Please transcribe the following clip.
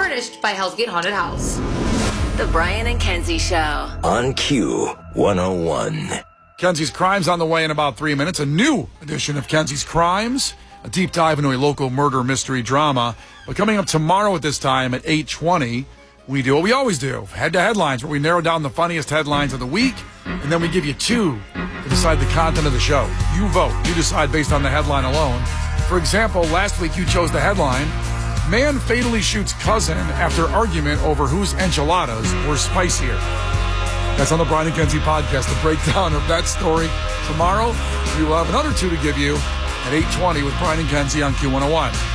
Furnished by Hell's Gate Haunted House. The Brian and Kenzie Show. On Q101. Kenzie's Crimes on the way in about 3 minutes. A new edition of Kenzie's Crimes. A deep dive into a local murder mystery drama. But coming up tomorrow at this time at 8:20, we do what we always do. Head-to-head lines, where we narrow down the funniest headlines of the week, and then we give you two to decide the content of the show. You vote. You decide based on the headline alone. For example, last week you chose the headline, Man Fatally Shoots Cousin After Argument Over Whose Enchiladas Were Spicier. That's on the Brian and Kenzie podcast, the breakdown of that story. Tomorrow, we will have another two to give you at 8:20 with Brian and Kenzie on Q101.